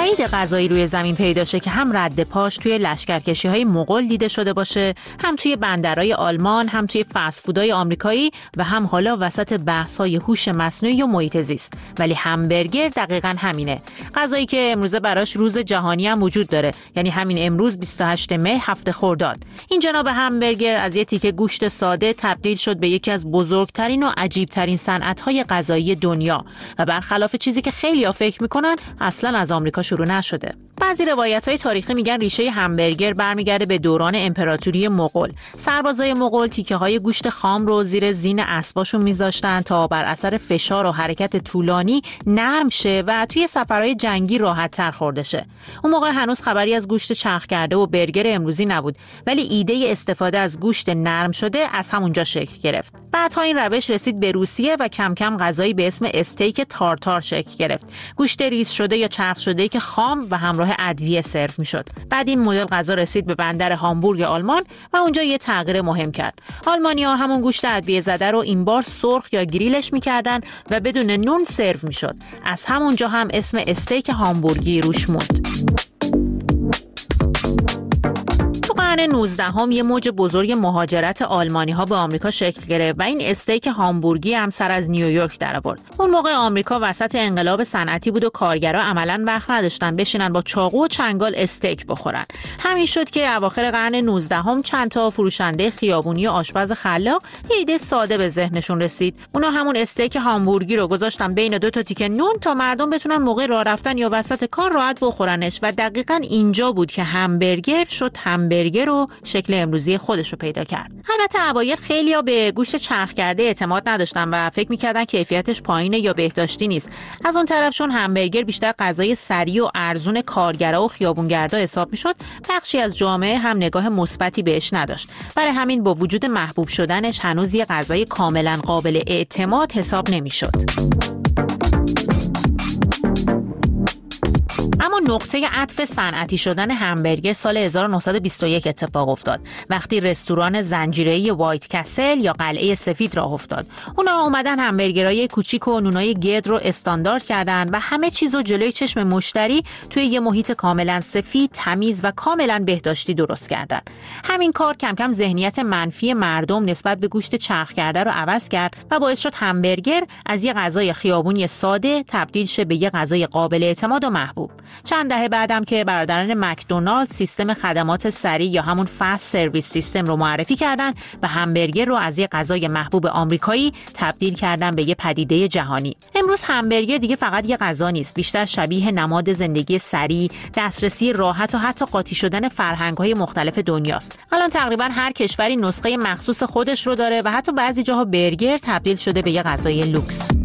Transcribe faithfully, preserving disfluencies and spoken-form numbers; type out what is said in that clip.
بعید غذایی روی زمین پیدا شه که هم رد پاش توی لشکرکشی‌های مغول دیده شده باشه، هم توی بندرهای آلمان، هم توی فست فودهای آمریکایی و هم حالا وسط بحث‌های هوش مصنوعی و محیط زیست. ولی همبرگر دقیقاً همینه. غذایی که امروزه براش روز جهانی هم وجود داره، یعنی همین امروز بیست و هشتم می هفته خرداد. این جناب همبرگر از یه تیکه گوشت ساده تبدیل شد به یکی از بزرگترین و عجیبترین صنعت‌های غذایی دنیا و برخلاف چیزی که خیلی‌ها فکر می‌کنن اصلاً از آمریکا شروع نشده. بعضی روایت‌های تاریخی میگن ریشه همبرگر برمیگرده به دوران امپراتوری مغول. سربازای مغول تیکه‌های گوشت خام رو زیر زین اسباشون می‌ذاشتن تا بر اثر فشار و حرکت طولانی نرم شه و توی سفرهای جنگی راحت‌تر خورده شه. اون موقع هنوز خبری از گوشت چرخ کرده و برگر امروزی نبود، ولی ایده استفاده از گوشت نرم شده از همونجا شکل گرفت. بعدها این روش رسید به روسیه و کم کم غذایی به اسم استیک تارتار شکل گرفت. گوشت ریز شده یا چرخ شده که خام و همراه ادویه سرو میشد. بعد این مدل غذا رسید به بندر هامبورگ آلمان و اونجا یه تغییر مهم کرد. آلمانی‌ها همون گوشت ادویه زده رو این بار سرخ یا گریلش میکردن و بدون نون سرو میشد. از همونجا هم اسم استیک هامبورگی روش موند. قرن نوزدهم یه موج بزرگ مهاجرت آلمانی‌ها به آمریکا شکل گرفت و این استیک هامبورگی هم سر از نیویورک درآورد. اون موقع آمریکا وسط انقلاب صنعتی بود و کارگرا عملاً وقت نداشتن بشینن با چاقو و چنگال استیک بخورن. همین شد که اواخر قرن نوزدهم چند تا فروشنده خیابونی و آشپز خلاق یه ایده ساده به ذهنشون رسید. اونا همون استیک هامبورگی رو گذاشتن بین دو تا تیکه نون تا مردم بتونن موقع راه رفتن یا وسط کار راحت بخورنش و دقیقاً اینجا بود که همبرگر شد همبرگر رو شکل امروزی خودش رو پیدا کرد. البته اوایل خیلیا به گوشت چرخ کرده اعتماد نداشتن و فکر می‌کردن کیفیتش پایینه یا بهداشتی نیست. از اون طرف چون همبرگر بیشتر غذای سریع و ارزون کارگرا و خیابونگردا حساب می‌شد، بخشی از جامعه هم نگاه مثبتی بهش نداشت. برای همین با وجود محبوب شدنش هنوز یه غذای کاملاً قابل اعتماد حساب نمی‌شد. اما نقطه عطف صنعتی شدن همبرگر سال هزار و نهصد و بیست و یک اتفاق افتاد وقتی رستوران زنجیره‌ای وایت کسل یا قلعه سفید راه افتاد. اونا اومدن همبرگرای کوچیک و نونای گرد رو استاندارد کردن و همه چیزو جلوی چشم مشتری توی یه محیط کاملا سفید، تمیز و کاملا بهداشتی درست کردن. همین کار کم کم ذهنیت منفی مردم نسبت به گوشت چرخ کرده رو عوض کرد و باعث شد همبرگر از یه غذای خیابونی ساده تبدیل شه به یه غذای قابل اعتماد و محبوب. چند دهه بعدم که برادران مکدونالد سیستم خدمات سریع یا همون فست سرویس سیستم رو معرفی کردن و همبرگر رو از یه غذای محبوب آمریکایی تبدیل کردن به یه پدیده جهانی. امروز همبرگر دیگه فقط یه غذا نیست، بیشتر شبیه نماد زندگی سریع، دسترسی راحت و حتی قاطی شدن فرهنگ‌های مختلف دنیاست. الان تقریبا هر کشوری نسخه مخصوص خودش رو داره و حتی بعضی جاها برگر تبدیل شده به یه غذای لوکس.